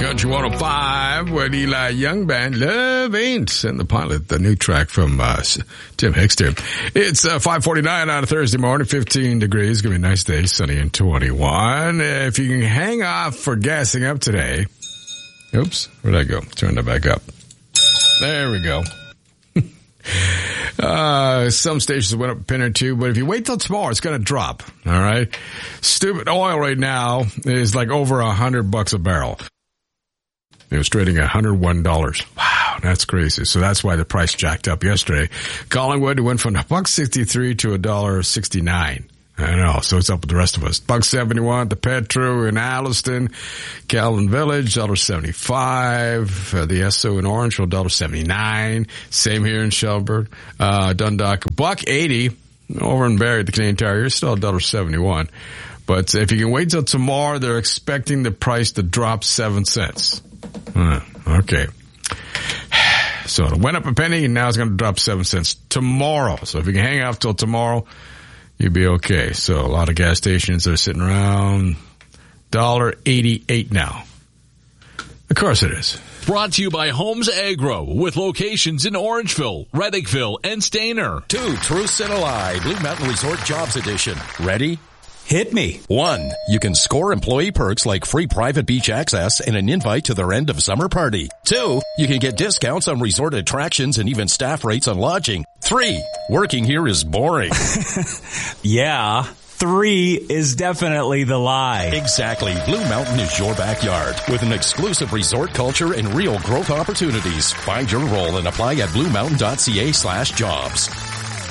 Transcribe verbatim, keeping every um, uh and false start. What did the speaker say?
Country one oh five with Eli Young Band, Love Ain't, and the Pilot, the new track from uh, Tim Hickster. It's uh, five forty-nine on a Thursday morning, fifteen degrees. Going to be a nice day, sunny and twenty-one. If you can hang off for gassing up today. Oops, where'd I go? Turn that back up. There we go. Uh, some stations went up a pin or two, but if you wait till tomorrow, it's going to drop. All right. Stupid oil right now is like over a hundred bucks a barrel. It was trading at one hundred one dollars. Wow, that's crazy. So that's why the price jacked up yesterday. Collingwood went from a buck sixty-three to a dollar sixty-nine. I know, so it's up with the rest of us. Buck seventy-one, the Petro in Alliston, Calvin Village, one dollar seventy-five. Uh, the Esso in Orangeville, one dollar seventy-nine. Same here in Shelburne. Uh, Dundalk, buck eighty. Over in Barrie, the Canadian Tire, you're still one dollar seventy-one. But if you can wait till tomorrow, they're expecting the price to drop seven cents. Uh, okay. So it went up a penny, and now it's going to drop seven cents tomorrow. So if you can hang out till tomorrow, you'll be okay. So a lot of gas stations are sitting around one dollar eighty-eight now. Of course it is. Brought to you by Homes Agro, with locations in Orangeville, Reddickville, and Stayner. Two Truths and a Lie, Blue Mountain Resort Jobs Edition. Ready? Hit me. One, you can score employee perks like free private beach access and an invite to their end of summer party. Two, you can get discounts on resort attractions and even staff rates on lodging. Three, working here is boring. Yeah, three is definitely the lie. Exactly. Blue Mountain is your backyard with an exclusive resort culture and real growth opportunities. Find your role and apply at bluemountain.ca slash jobs.